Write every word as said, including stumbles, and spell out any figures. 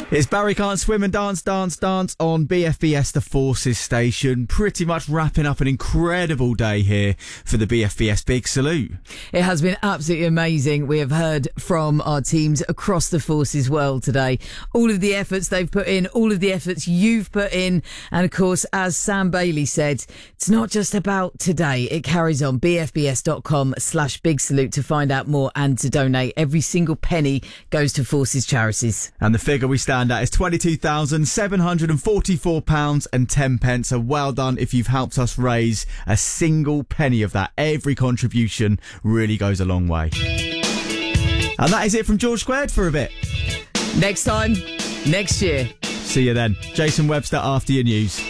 It's Barry Can't Swim and Dance, Dance, Dance on B F B S, the Forces station. Pretty much wrapping up an incredible day here for the B F B S Big Salute. It has been absolutely amazing. We have heard from our teams across the Forces world today. All of the efforts they've put in, all of the efforts you've put in. And of course, as Sam Bailey said, it's not just about today. It carries on. b f b s dot com slash big salute to find out more and to donate. Every single penny goes to Forces charities. And the figure we stand at is twenty-two thousand seven hundred forty-four pounds and ten pence. So well done if you've helped us raise a single penny of that. Every contribution really goes a long way. And that is it from George Squared for a bit. Next time, next year. See you then. Jason Webster after your news.